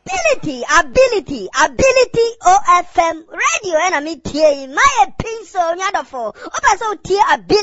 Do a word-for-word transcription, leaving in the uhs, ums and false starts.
ability, ability, ability O F M radio and I mean T A my pencil nyadofo. Opa so T ability